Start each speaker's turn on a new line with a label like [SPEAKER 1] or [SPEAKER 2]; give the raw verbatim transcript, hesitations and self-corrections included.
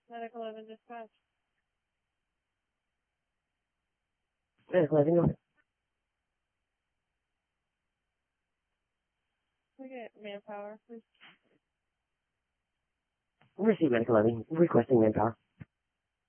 [SPEAKER 1] Medical eleven dispatch.
[SPEAKER 2] Medical eleven, over.
[SPEAKER 1] We get manpower, please.
[SPEAKER 2] Receive Medical eleven, requesting manpower.